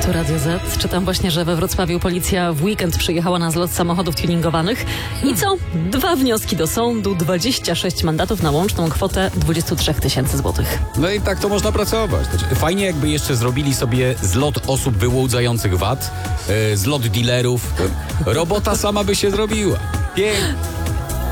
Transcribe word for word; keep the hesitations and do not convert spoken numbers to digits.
Tu Radio Z. Czytam właśnie, że we Wrocławiu policja w weekend przyjechała na zlot samochodów tuningowanych. I co? Dwa wnioski do sądu, dwadzieścia sześć mandatów na łączną kwotę dwadzieścia trzy tysięcy złotych. No i tak to można pracować. Znaczy, fajnie jakby jeszcze zrobili sobie zlot osób wyłudzających V A T, yy, zlot dealerów. Robota sama by się zrobiła. Pięknie.